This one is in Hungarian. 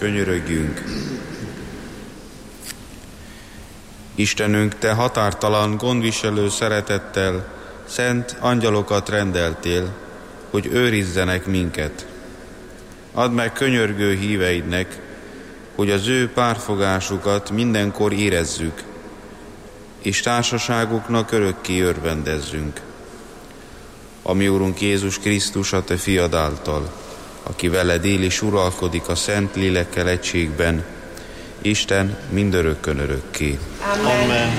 könyörögjünk. Istenünk, Te határtalan, gondviselő szeretettel szent angyalokat rendeltél, hogy őrizzenek minket. Add meg könyörgő híveidnek, hogy az ő párfogásukat mindenkor érezzük, és társaságuknak örökké örvendezzünk. A mi Urunk Jézus Krisztus, a Te fiad által, aki veled él és uralkodik a Szent Lélekkel egységben, Isten mindörökkön örökké. Amen.